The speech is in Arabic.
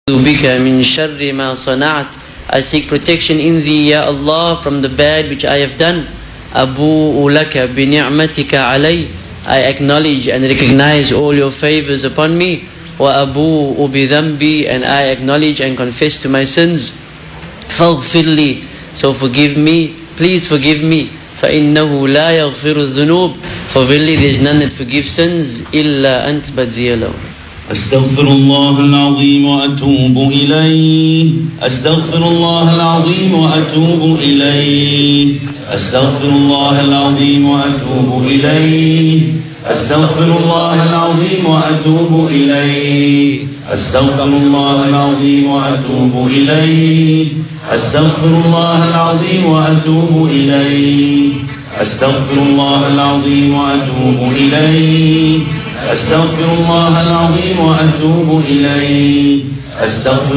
bika min sharri ma sana'at. I seek protection in thee, Ya Allah, from the bad which I have done. Abu'u laka bi ni'matika alay. I acknowledge and recognize all your favors upon me. Wa abu'u bi dhanbi, and I acknowledge and confess to my sins. Faghfir li, so forgive me, please forgive me. فَإِنَّهُ لَا يَغْفِرُ الذُّنُوبِ, for verily there is none that forgives sins إِلَّا أَنْتَ, but thee alone. أستغفر الله العظيم وأتوب إليه. أستغفر الله العظيم وأتوب إليه. أستغفر الله العظيم وأتوب إليه. أستغفر الله العظيم وأتوب إليه. أستغفر الله العظيم وأتوب إليه. أستغفر الله العظيم وأتوب إليه. أستغفر الله العظيم وأتوب إليه. أستغفر الله العظيم وأتوب إليه. أستغفر